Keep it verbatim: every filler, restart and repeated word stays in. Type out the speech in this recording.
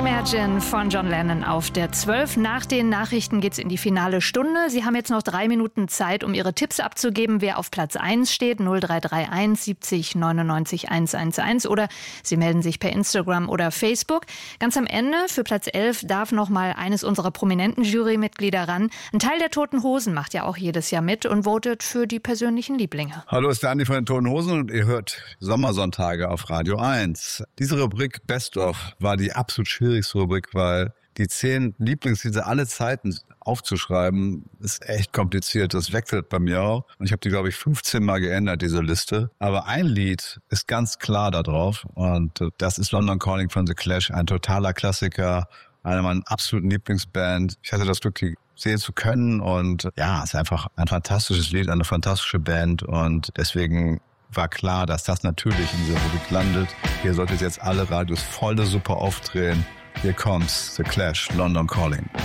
Imagine von John Lennon auf der zwölf. Nach den Nachrichten geht's in die finale Stunde. Sie haben jetzt noch drei Minuten Zeit, um Ihre Tipps abzugeben, wer auf Platz eins steht. null drei drei eins siebzig neunundneunzig hundertelf oder Sie melden sich per Instagram oder Facebook. Ganz am Ende, für Platz elf, darf noch mal eines unserer prominenten Jurymitglieder ran. Ein Teil der Toten Hosen macht ja auch jedes Jahr mit und votet für die persönlichen Lieblinge. Hallo, ist der Andi von den Toten Hosen und ihr hört Sommersonntage auf Radio eins. Diese Rubrik Best of war die absolut schwierigste Rubrik, weil die zehn Lieblingslieder alle Zeiten aufzuschreiben, ist echt kompliziert. Das wechselt bei mir auch. Und ich habe die, glaube ich, fünfzehn Mal geändert, diese Liste. Aber ein Lied ist ganz klar da drauf. Und das ist London Calling von The Clash. Ein totaler Klassiker. Einer meiner absoluten Lieblingsbands. Ich hatte das Glück, die sehen zu können. Und ja, es ist einfach ein fantastisches Lied, eine fantastische Band. Und deswegen war klar, dass das natürlich in dieser Rubrik landet. Ihr solltet jetzt alle Radios volle Suppe aufdrehen. Hier kommt's, The Clash, London Calling.